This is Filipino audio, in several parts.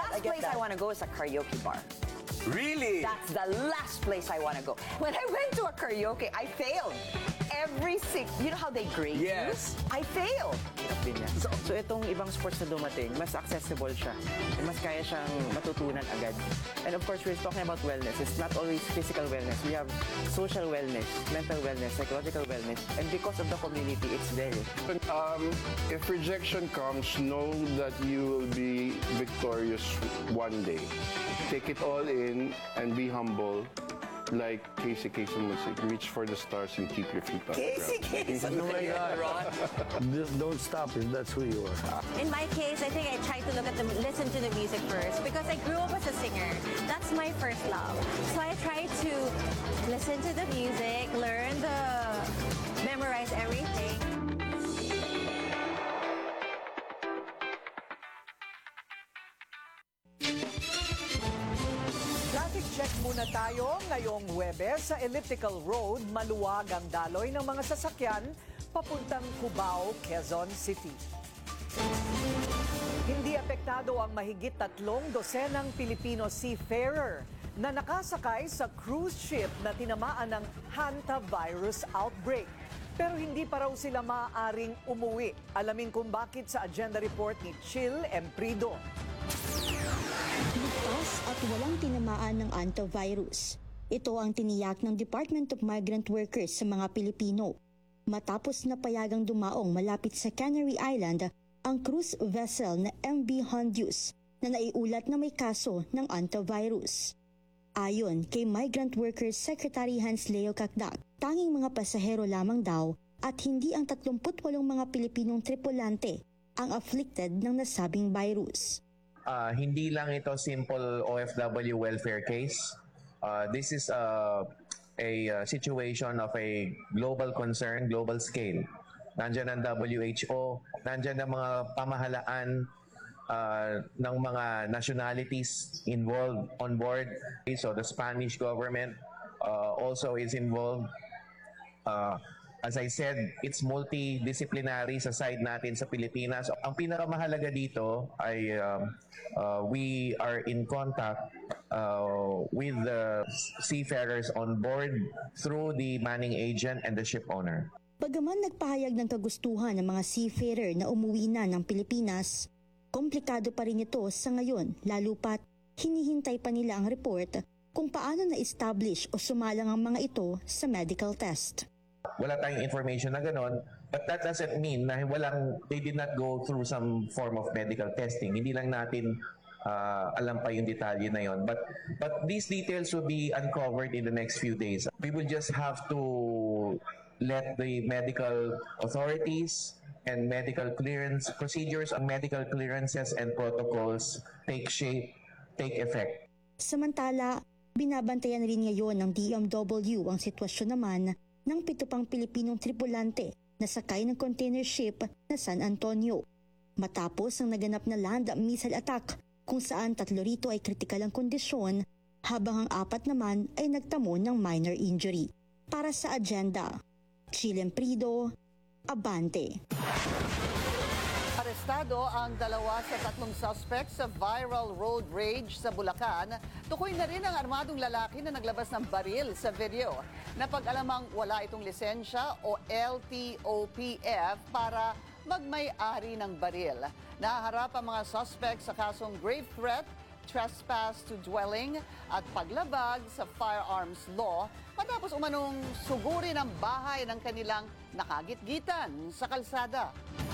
last place I want to go is a karaoke bar. Really? That's the last place I want to go. When I went to a karaoke, I failed. You know how they grade Yes. you? I failed. So itong ibang sports na dumating, mas accessible siya. And mas kaya siyang matutunan agad. And of course, we're talking about wellness. It's not always physical wellness. We have social wellness, mental wellness, psychological wellness. And because of the community, it's there. If rejection comes, know that you will be victorious one day. Take it all in and be humble. Like Casey Kasem would say, reach for the stars and keep your feet on the ground. Casey Kasem. Oh my God. Just don't stop if that's who you are. In my case, I think I try to listen to the music first because I grew up as a singer. That's my first love. So I try to listen to the music, memorize everything. Traffic check muna tayo ngayong Huwebes sa Elliptical Road. Maluwag ang daloy ng mga sasakyan papuntang Cubao, Quezon City. Hindi apektado ang mahigit 3 dosenang Pilipino seafarer na nakasakay sa cruise ship na tinamaan ng hantavirus outbreak. Pero hindi pa raw sila maaaring umuwi. Alamin kung bakit sa agenda report ni Chill Emprido. Ligtas at walang tinamaan ng antivirus. Ito ang tiniyak ng Department of Migrant Workers sa mga Pilipino. Matapos na payagang dumaong malapit sa Canary Island ang cruise vessel na MV Hondius na naiulat na may kaso ng antivirus. Ayon kay Migrant Workers Secretary Hans Leo Cacdac, tanging mga pasahero lamang daw at hindi ang 38 mga Pilipinong tripulante ang afflicted ng nasabing virus. Hindi lang ito simple OFW welfare case. This is a situation of a global concern, global scale. Nandiyan ang WHO, nandiyan ang mga pamahalaan ng mga nationalities involved on board. So the Spanish government also is involved. As I said, it's multidisciplinary sa side natin sa Pilipinas. Ang pinakamahalaga dito ay we are in contact with the seafarers on board through the manning agent and the ship owner. Bagaman nagpahayag ng kagustuhan ng mga seafarer na umuwi na ng Pilipinas, komplikado pa rin ito sa ngayon lalo pat hinihintay pa nila ang report kung paano na-establish o sumalang ang mga ito sa medical test. Wala tayong information na gano'n, but that doesn't mean na they did not go through some form of medical testing. Hindi lang natin alam pa yung detalye na yon. But these details will be uncovered in the next few days. We will just have to let the medical authorities and medical clearance procedures and medical clearances and protocols take shape, take effect. Samantala, binabantayan rin ngayon ng DMW ang sitwasyon naman ng 7 pang Pilipinong tripulante na sakay ng container ship na San Antonio. Matapos ang naganap na land missile attack kung saan 3 rito ay kritikal ang kondisyon habang ang 4 naman ay nagtamo ng minor injury. Para sa agenda, Chilem Prido, Abante. Arestado ang 2 sa 3 suspects sa viral road rage sa Bulacan. Tukoy na rin ang armadong lalaki na naglabas ng baril sa video. Napag-alamang wala itong lisensya o LTOPF para magmay-ari ng baril. Nahaharap ang mga suspects sa kasong grave threat, trespass to dwelling at paglabag sa firearms law matapos umanong sugurin ang bahay ng kanilang nakagitgitan sa kalsada.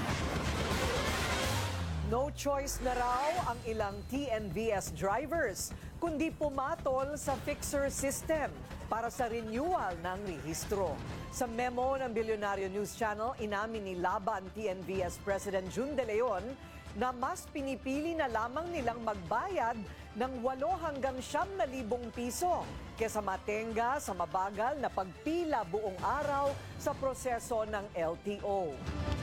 No choice na raw ang ilang TNVS drivers kundi pumatol sa fixer system para sa renewal ng rehistro. Sa memo ng Bilyonaryo News Channel, inamin ni Laban TNVS President Jun De Leon na mas pinipili na lamang nilang magbayad ng 8 hanggang 9,000 piso kesa matenga sa mabagal na pagpila buong araw sa proseso ng LTO.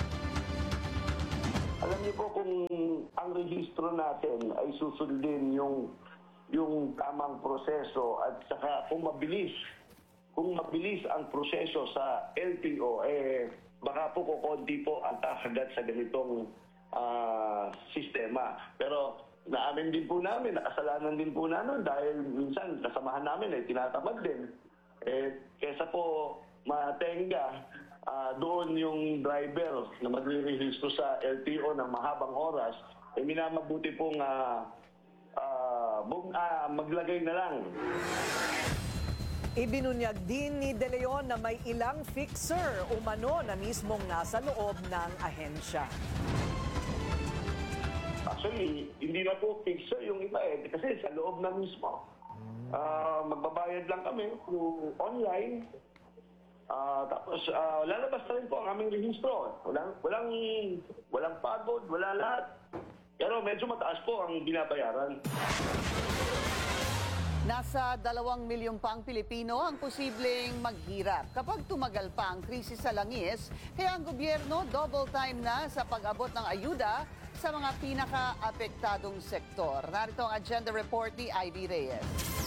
Alam niyo po kung ang rehistro natin ay susundin yung tamang proseso at saka kung mabilis ang proseso sa LTO, baka po kukunti po ang kakagat sa ganitong sistema. Pero naamin din po namin, nakasalanan din po namin dahil minsan kasamahan namin ay tinatamad din. Kesa po matenga doon yung driver na magre-rehistro sa LTO ng mahabang oras, minamabuti pong maglagay na lang. Ibinunyag din ni De Leon na may ilang fixer umano na mismong nasa loob ng ahensya. Actually, hindi na po fixer yung iba kasi sa loob na mismo. Magbabayad lang kami through online. Tapos lalabas na rin po ang aming rehistro. Walang pagod, wala lahat. Pero medyo mataas po ang binabayaran. Nasa 2 milyong pang Pilipino ang posibleng maghirap kapag tumagal pa ang krisis sa langis, kaya ang gobyerno double time na sa pag-abot ng ayuda sa mga pinaka-apektadong sektor. Narito ang agenda report ni Ivy Reyes.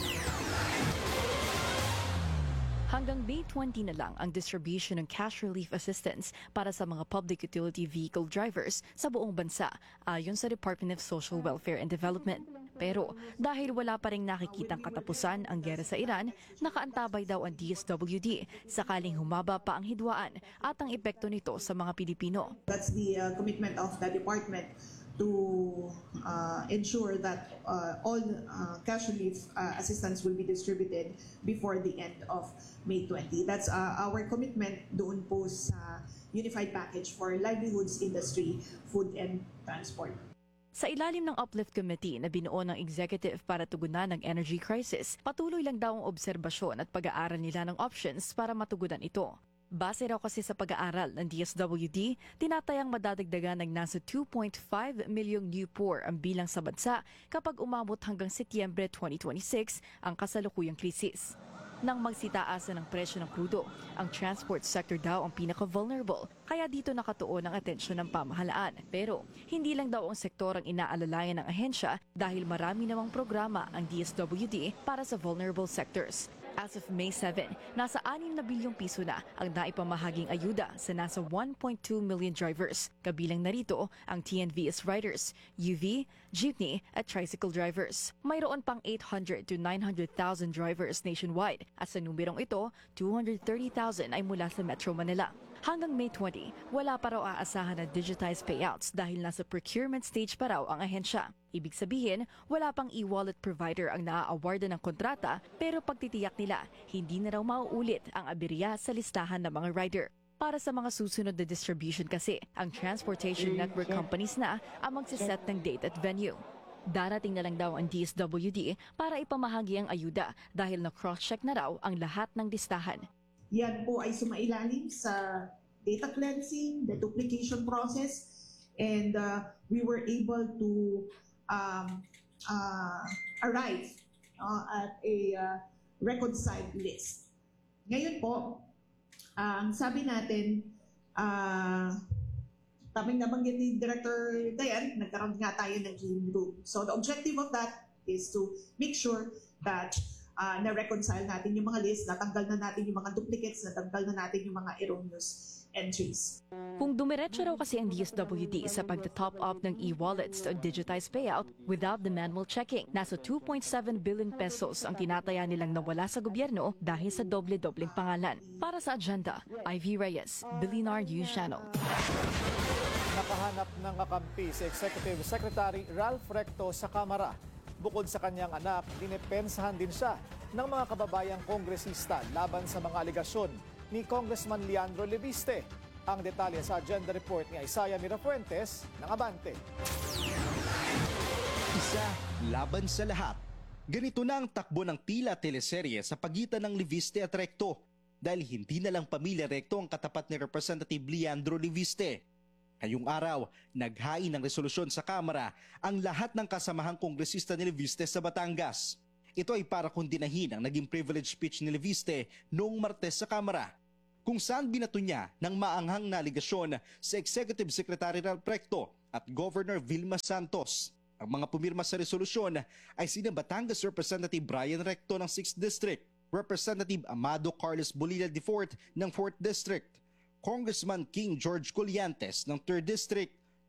Hanggang May 20 na lang ang distribution ng cash relief assistance para sa mga public utility vehicle drivers sa buong bansa, ayon sa Department of Social Welfare and Development. Pero dahil wala pa ring nakikitang katapusan ang giyera sa Iran, nakaantabay daw ang DSWD sakaling humaba pa ang hidwaan at ang epekto nito sa mga Pilipino. That's the commitment of the department to ensure that all cash relief assistance will be distributed before the end of May 20. That's our commitment doon po sa Unified Package for Livelihoods Industry, Food and Transport. Sa ilalim ng Uplift Committee na binuo ng executive para tugunan ng energy crisis, patuloy lang daw ang obserbasyon at pag-aaral nila ng options para matugunan ito. Base raw kasi sa pag-aaral ng DSWD, tinatayang madadagdagan ng nasa 2.5 milyong new poor ang bilang sa bansa kapag umabot hanggang Setyembre 2026 ang kasalukuyang krisis. Nang magsitaasan ng presyo ng krudo, ang transport sector daw ang pinaka-vulnerable, kaya dito nakatuon ang atensyon ng pamahalaan. Pero hindi lang daw ang sektor ang inaalalayan ng ahensya dahil marami namang programa ang DSWD para sa vulnerable sectors. As of May 7, nasa 6 na bilyong piso na ang naipamahaging ayuda sa nasa 1.2 million drivers. Kabilang narito ang TNVS riders, UV, jeepney at tricycle drivers. Mayroon pang 800 to 900,000 drivers nationwide at sa numerong ito, 230,000 ay mula sa Metro Manila. Hanggang May 20, wala pa raw aasahan na digitized payouts dahil nasa procurement stage pa raw ang ahensya. Ibig sabihin, wala pang e-wallet provider ang naa-awardan ng kontrata pero pagtitiyak nila, hindi na raw mauulit ang aberya sa listahan ng mga rider. Para sa mga susunod na distribution kasi, ang transportation network companies na ang magsiset ng date at venue. Darating na lang daw ang DSWD para ipamahagi ang ayuda dahil na cross-check na raw ang lahat ng listahan. Yan po ay sumailalim sa data cleansing, the duplication process, and we were able to arrive at a reconciled list. Ngayon po, ang sabi natin, tamang nabanggit ni Director Dayan, nagkaroon nga tayo ng clean room. So the objective of that is to make sure that na-reconcile natin yung mga list, natanggal na natin yung mga duplicates, natanggal na natin yung mga erroneous entries. Kung dumiretso raw kasi ang DSWD sa pagta-top up ng e-wallets to digitized payout without the manual checking, nasa 2.7 billion pesos ang tinataya nilang nawala sa gobyerno dahil sa doble-dobleng pangalan. Para sa agenda, Ivy Reyes, Bilinar News Channel. Nakahanap ng kakampi si Executive Secretary Ralph Recto sa Kamara. Bukod sa kanyang anak, dinipensahan din siya ng mga kababayang kongresista laban sa mga aligasyon ni Congressman Leandro Leviste. Ang detalye sa agenda report ni Isaiah Mirafuentes ng Abante. Isa laban sa lahat. Ganito na ang takbo ng tila teleserye sa pagitan ng Leviste at Recto dahil hindi na lang pamilya Recto ang katapat ni Representative Leandro Leviste. Ngayong araw, naghain ng resolusyon sa Kamara ang lahat ng kasamahang kongresista ni Leviste sa Batangas. Ito ay para kondinahin ang naging privilege speech ni Leviste noong Martes sa Kamara, kung saan binato niya ng maanghang na aligasyon sa Executive Secretary Ralph Recto at Governor Vilma Santos. Ang mga pumirma sa resolusyon ay sina Batangas Representative Brian Recto ng 6th District, Representative Amado Carlos Bolilla IV ng 4th District, Congressman King George Colliantes ng 3rd District,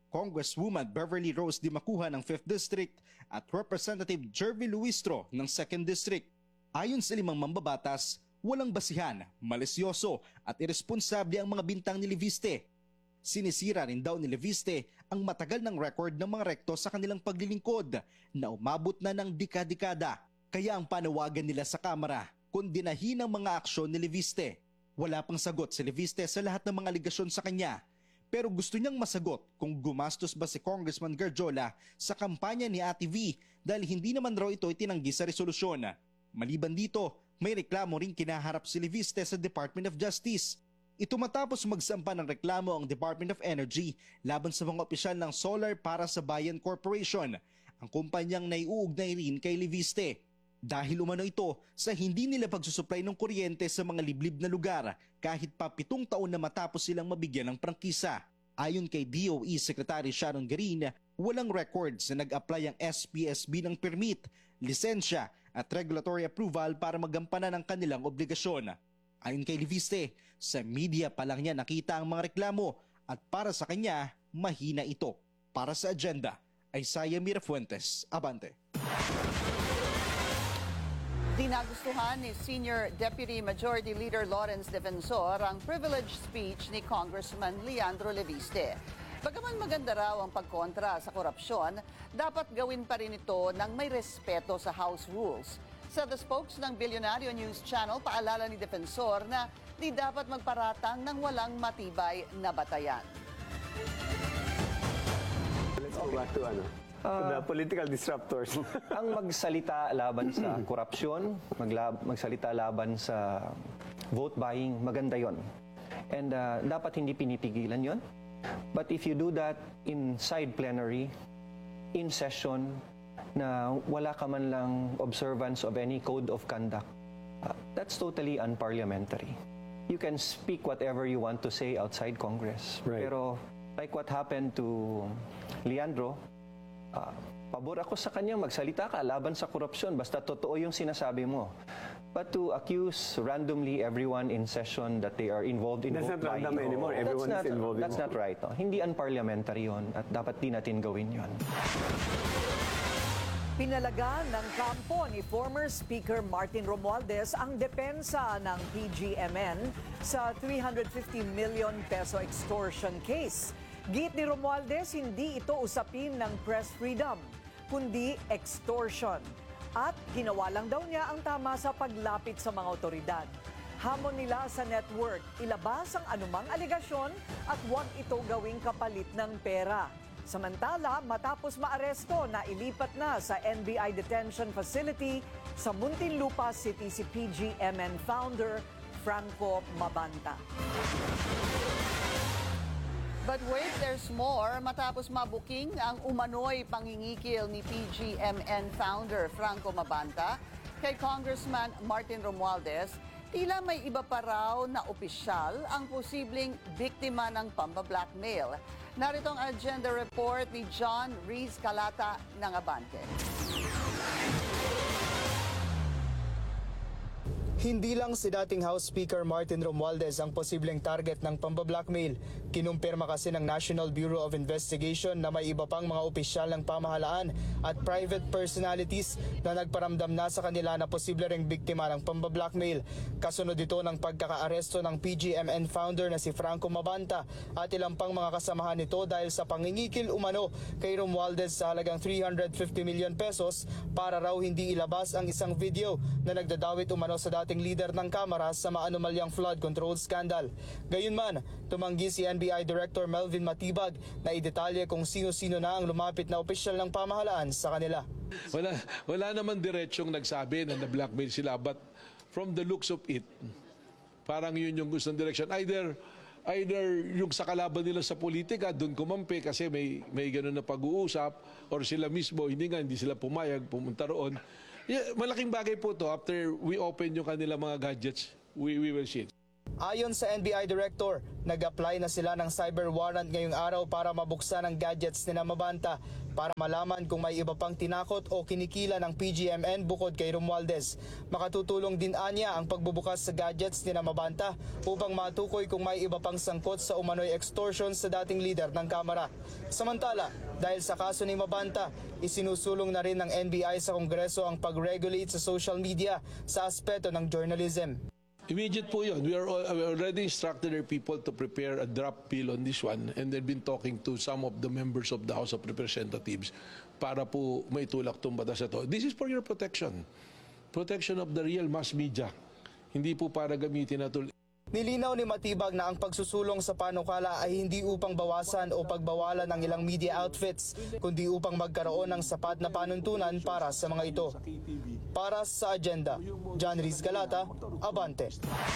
Congresswoman Beverly Rose Dimacuha ng 5th District at Representative Jervy Luistro ng 2nd District. Ayon sa 5 mambabatas, walang basihan, malisyoso at irresponsable ang mga bintang ni Leviste. Sinisira rin daw ni Leviste ang matagal ng record ng mga rekto sa kanilang paglilingkod na umabot na ng dekada-dekada. Kaya ang panawagan nila sa Kamara, kondinahin ang mga aksyon ni Leviste. Wala pang sagot si Leviste sa lahat ng mga aligasyon sa kanya. Pero gusto niyang masagot kung gumastos ba si Congressman Garjola sa kampanya ni Ate V dahil hindi naman raw ito itinanggi sa resolusyon. Maliban dito, may reklamo rin kinaharap si Leviste sa Department of Justice. Ito matapos magsampa ng reklamo ang Department of Energy laban sa mga opisyal ng Solar para sa Bayan Corporation, ang kumpanyang naiuugnay rin kay Leviste. Dahil umano ito sa hindi nila pagsusupply ng kuryente sa mga liblib na lugar kahit pa 7 taon na matapos silang mabigyan ng prangkisa. Ayon kay DOE Secretary Sharon Garin, walang records na nag-apply ang SPSB ng permit, lisensya at regulatory approval para magampanan ang kanilang obligasyon. Ayon kay Leviste, sa media pa lang niya nakita ang mga reklamo at para sa kanya, mahina ito. Para sa agenda, Isaiah Mirafuentes, Abante. Di nagustuhan ni Senior Deputy Majority Leader Lawrence Defensor ang privileged speech ni Congressman Leandro Leviste. Bagaman maganda raw ang pagkontra sa korupsyon, dapat gawin pa rin ito ng may respeto sa House rules. Sa The Spokes ng Billionario News Channel, paalala ni Defensor na di dapat magparatang ng walang matibay na batayan. Let's go back to the political disruptors. Ang magsalita laban sa korupsyon, magsalita laban sa vote buying, maganda yon. And dapat hindi pinipigilan yon. But if you do that inside plenary, in session, na wala ka man lang observance of any code of conduct, that's totally unparliamentary. You can speak whatever you want to say outside Congress. Right. Pero like what happened to Leandro, pabor ako sa kanya, magsalita ka laban sa korupsyon, basta totoo yung sinasabi mo. But to accuse randomly everyone in session that they are involved in vote buying, that's not random anymore. Everyone is involved. That's not right. Hindi unparliamentary yon at dapat di natin gawin yon. Pinalagaan ng kampo ni former Speaker Martin Romualdez ang depensa ng PGMN sa 350 million peso extortion case. Git ni Romualdez, hindi ito usapin ng press freedom, kundi extortion. At ginawa lang daw niya ang tama sa paglapit sa mga otoridad. Hamon nila sa network, ilabas ang anumang aligasyon at huwag ito gawing kapalit ng pera. Samantala, matapos maaresto, nailipat na sa NBI Detention Facility sa Muntinlupa City si PGMN founder Franco Mabanta. But wait, there's more. Matapos mabuking ang umano'y pangingikil ni PGMN founder Franco Mabanta kay Congressman Martin Romualdez, tila may iba pa raw na opisyal ang posibleng biktima ng pamba-blackmail. Narito ang agenda report ni John Rees Calata ng Abante. Hindi lang si dating House Speaker Martin Romualdez ang posibleng target ng pamba-blackmail. Kinumpirma kasi ng National Bureau of Investigation na may iba pang mga opisyal ng pamahalaan at private personalities na nagparamdam na sa kanila na posible ring biktima ng pamba-blackmail. Kasunod ito ng pagkakaaresto ng PGMN founder na si Franco Mabanta at ilang pang mga kasamahan nito dahil sa pangingikil umano kay Romualdez sa halagang 350 million pesos para raw hindi ilabas ang isang video na nagdadawit umano sa dating leader ng Kamara sa maanumalyang flood control scandal. Gayunman, tumanggi si NBI Director Melvin Matibag na idetalye kung sino-sino na ang lumapit na opisyal ng pamahalaan sa kanila. Wala naman diretsong nagsabi na na-blackmail sila, but from the looks of it, parang yun yung gustong direction. Either yung sa kalaban nila sa politika, doon kumampi kasi may ganun na pag-uusap, or sila mismo, hindi sila pumayag, pumunta roon. Yeah, malaking bagay po to. After we open yung kanila mga gadgets, we will see it. Ayon sa NBI Director, nag-apply na sila ng cyber warrant ngayong araw para mabuksan ang gadgets ni Mabanta para malaman kung may iba pang tinakot o kinikila ng PGMN bukod kay Romualdez. Makatutulong din anya ang pagbubukas sa gadgets ni Mabanta upang matukoy kung may iba pang sangkot sa umano'y extortion sa dating leader ng Kamara. Samantala, dahil sa kaso ni Mabanta, isinusulong na rin ng NBI sa Kongreso ang pag-regulate sa social media sa aspeto ng journalism. Immediate po yun. We already instructed our people to prepare a draft bill on this one, and they've been talking to some of the members of the House of Representatives para po maitulak itong batas na ito. This is for your protection. Protection of the real mass media. Hindi po para gamitin na ito. Nilinaw ni Matibag na ang pagsusulong sa panukala ay hindi upang bawasan o pagbawalan ng ilang media outfits, kundi upang magkaroon ng sapat na panuntunan para sa mga ito. Para sa agenda, John Riz Galata, Abante.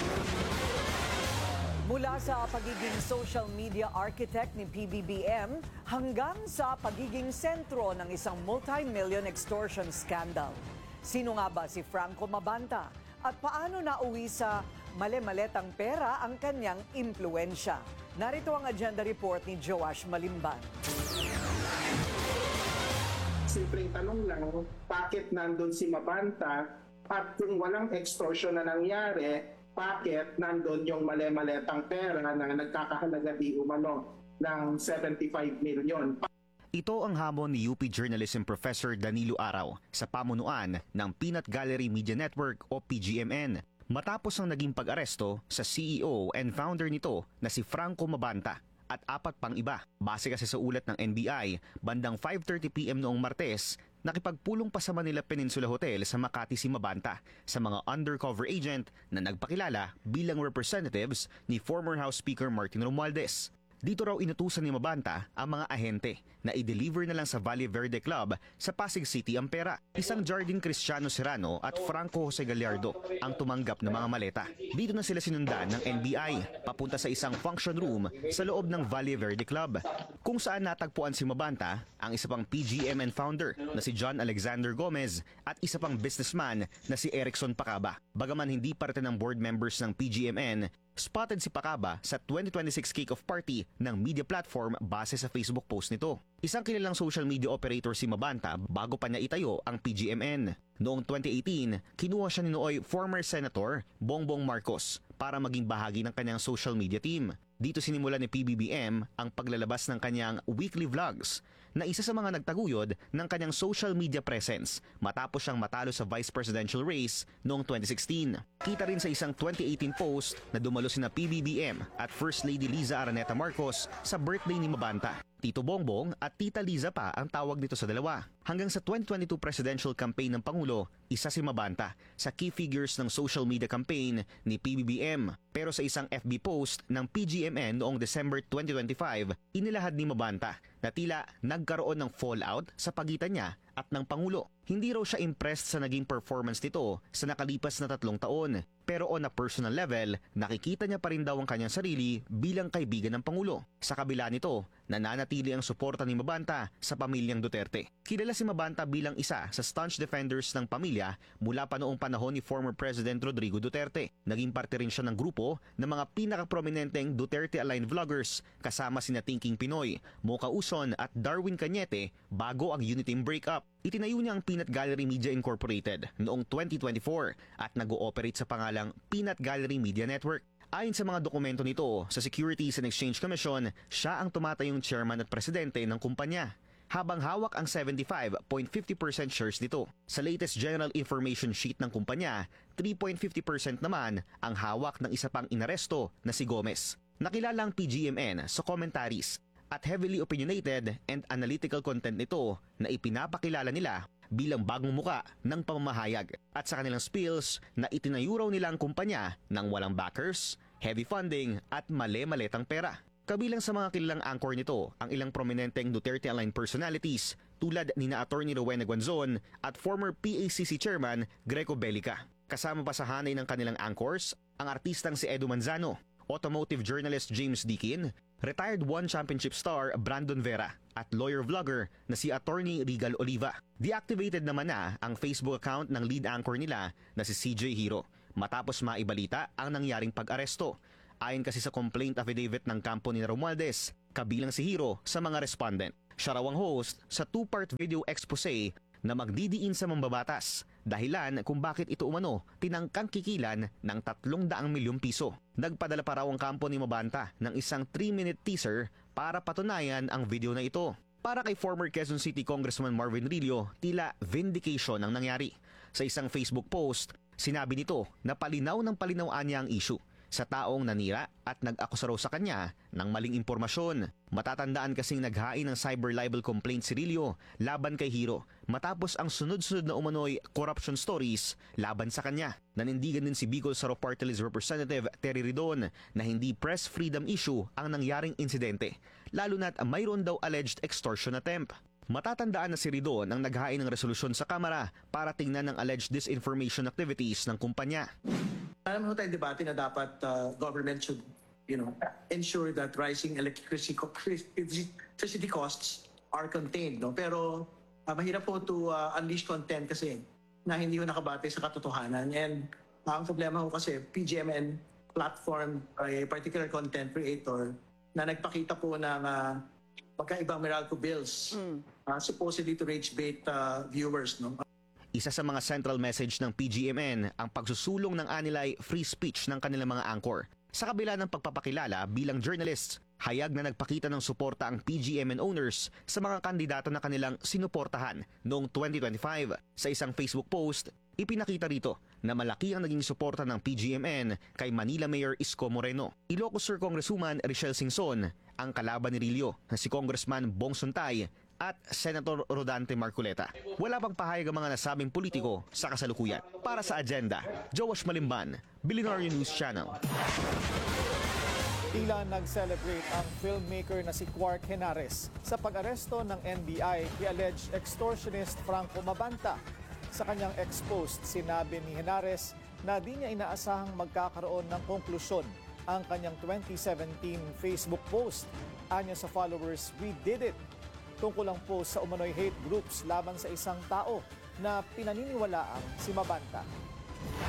Mula sa pagiging social media architect ni PBBM hanggang sa pagiging sentro ng isang multi-million extortion scandal. Sino nga ba si Franco Mabanta? At paano nauwi sa male-maletang pera ang kanyang impluensya? Narito ang agenda report ni Joash Malimban. Simpleng tanong lang, bakit nandun si Mabanta? At kung walang extortion na nangyari, bakit nandun yung male-maletang pera na nagkakahalaga di umano ng 75 million? Ito ang hamon ni UP Journalism Professor Danilo Araw sa pamunuan ng Peanut Gallery Media Network o PGMN matapos ang naging pag-aresto sa CEO and founder nito na si Franco Mabanta at 4 pang iba. Base kasi sa ulat ng NBI, bandang 5:30 PM noong Martes, nakipagpulong pa sa Manila Peninsula Hotel sa Makati si Mabanta sa mga undercover agent na nagpakilala bilang representatives ni former House Speaker Martin Romualdez. Dito raw inutusan ni Mabanta ang mga ahente na i-deliver na lang sa Valle Verde Club sa Pasig City ang pera. Isang Jardine Cristiano Serrano at Franco Jose Gallardo ang tumanggap ng mga maleta. Dito na sila sinundan ng NBI papunta sa isang function room sa loob ng Valle Verde Club, kung saan natagpuan si Mabanta, ang isa pang PGMN founder na si John Alexander Gomez at isa pang businessman na si Erickson Pacaba. Bagaman hindi parte ng board members ng PGMN, spotted si Pacaba sa 2026 kick-off party ng media platform base sa Facebook post nito. Isang kilalang social media operator si Mabanta bago pa niya itayo ang PGMN. Noong 2018, kinuha siya ni nooy former Senator Bongbong Marcos para maging bahagi ng kanyang social media team. Dito sinimula ni PBBM ang paglalabas ng kanyang weekly vlogs na isa sa mga nagtaguyod ng kanyang social media presence matapos siyang matalo sa vice presidential race noong 2016. Kita rin sa isang 2018 post na dumalo sina PBBM at First Lady Liza Araneta Marcos sa birthday ni Mabanta. Tito Bongbong at Tita Liza pa ang tawag dito sa dalawa. Hanggang sa 2022 presidential campaign ng Pangulo, isa si Mabanta sa key figures ng social media campaign ni PBBM. Pero sa isang FB post ng PGMN noong December 2025, inilahad ni Mabanta na tila nagkaroon ng fallout sa pagitan niya at ng Pangulo. Hindi raw siya impressed sa naging performance nito sa nakalipas na 3 taon. Pero on a personal level, nakikita niya pa rin daw ang kanyang sarili bilang kaibigan ng Pangulo. Sa kabila nito, nananatili ang suporta ni Mabanta sa pamilyang Duterte. Kilala si Mabanta bilang isa sa staunch defenders ng pamilya mula pa noong panahon ni former President Rodrigo Duterte. Naging parte rin siya ng grupo ng mga pinakaprominenteng Duterte-aligned vloggers kasama sina Thinking Pinoy, Mocha Uson at Darwin Cañete bago ang Uniteam breakup. Itinayo niya ang Peanut Gallery Media Incorporated noong 2024 at nag-ooperate sa pangalang Peanut Gallery Media Network. Ayon sa mga dokumento nito sa Securities and Exchange Commission, siya ang tumatayong chairman at presidente ng kumpanya, habang hawak ang 75.50% shares nito. Sa latest General Information Sheet ng kumpanya, 3.50% naman ang hawak ng isa pang inaresto na si Gomez. Nakilala ang PGMN sa commentaries at heavily opinionated and analytical content nito na ipinapakilala nila bilang bagong muka ng pamamahayag at sa kanilang spills na itinayo raw nila ang kumpanya ng walang backers, heavy funding at male-maletang pera. Kabilang sa mga kilalang anchor nito ang ilang prominenteng Duterte-aligned personalities tulad ni na Attorney Rowena Guanzon at former PACC Chairman Greco Bellica. Kasama pa sa hanay ng kanilang anchors ang artistang si Edu Manzano, automotive journalist James Dikin, retired One Championship star Brandon Vera at lawyer-vlogger na si Attorney Regal Oliva. Deactivated naman na ang Facebook account ng lead anchor nila na si CJ Hiro. matapos maibalita ang nangyaring pag-aresto. Ayon kasi sa complaint affidavit ng kampo ni Romualdez, kabilang si Hiro sa mga respondent. Siya raw ang host sa 2-part video expose na magdidiin sa mambabatas, dahilan kung bakit ito umano tinangkang kikilan ng 300 milyong piso. Nagpadala pa raw ang kampo ni Mabanta ng isang 3-minute teaser para patunayan ang video na ito. Para kay former Quezon City Congressman Marvin Rillo, tila vindication ang nangyari. Sa isang Facebook post, sinabi nito na palinaw ng palinawaan niya ang issue sa taong nanira at nag-akusa raw sa kanya ng maling impormasyon. Matatandaan kasing naghain ng cyber libel complaint si Rillo laban kay Hiro matapos ang sunod-sunod na umano'y corruption stories laban sa kanya. Nanindigan din si Bicol Saro Party List Representative Terry Ridon na hindi press freedom issue ang nangyaring insidente, lalo na't mayroon daw alleged extortion attempt. Matatandaan na si Ridon ang naghain ng resolusyon sa Kamara para tingnan ang alleged disinformation activities ng kumpanya. Alam mo tayong debate na dapat government should, ensure that rising electricity costs are contained. No? Pero mahirap po to unleash content kasi na hindi ko nakabate sa katotohanan. And ang problema ko kasi PGMN platform ay particular content creator na nagpakita po ng magkaibang Meralco bills supposedly to rage bait viewers. No? Isa sa mga central message ng PGMN ang pagsusulong ng anilay free speech ng kanilang mga anchor. Sa kabila ng pagpapakilala bilang journalists, hayag na nagpakita ng suporta ang PGMN owners sa mga kandidato na kanilang sinuportahan noong 2025. Sa isang Facebook post, ipinakita rito na malaki ang naging suporta ng PGMN kay Manila Mayor Isko Moreno. Ilocos Sur Congresswoman Richelle Singson, ang kalaban ni Rillo na si Congressman Bong Suntay at Senator Rodante Marcoleta. Wala pang pahayag ang mga nasabing politiko sa kasalukuyan. Para sa Agenda, Joash Malimban, Billionaire News Channel. Tila nag-celebrate ang filmmaker na si Quark Henares sa pag-aresto ng NBI kay alleged extortionist Franco Mabanta. Sa kanyang ex-post, sinabi ni Henares na di niya inaasahang magkakaroon ng konklusyon ang kanyang 2017 Facebook post. Anya sa followers, "We did it." Tungkol ang post sa umano'y hate groups laban sa isang tao na pinaniniwalaang si Mabanta.